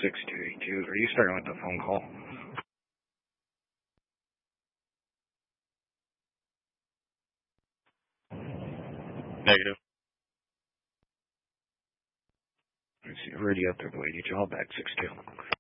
6282. Are you starting with the phone call? Negative. Let's see, already up there, lady. Call back 62.